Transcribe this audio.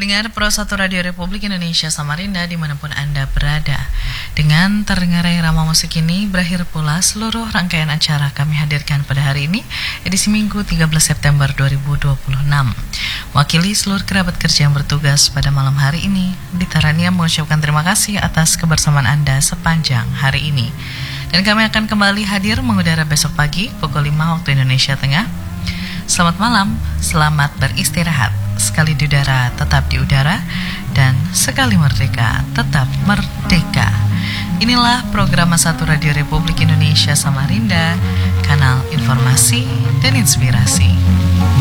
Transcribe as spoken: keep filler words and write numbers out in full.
Pendengar Pro satu Radio Republik Indonesia Samarinda dimanapun Anda berada. Dengan terdengar irama musik ini, berakhir pula seluruh rangkaian acara kami hadirkan pada hari ini, edisi Minggu tiga belas September dua ribu dua puluh enam. Wakili seluruh kerabat kerja yang bertugas pada malam hari ini, Dita Rania mengucapkan terima kasih atas kebersamaan Anda sepanjang hari ini. Dan kami akan kembali hadir mengudara besok pagi pukul lima waktu Indonesia Tengah. Selamat malam, selamat beristirahat. Sekali di udara, tetap di udara. Dan sekali merdeka, tetap merdeka. Inilah program satu Radio Republik Indonesia Samarinda, kanal informasi dan inspirasi.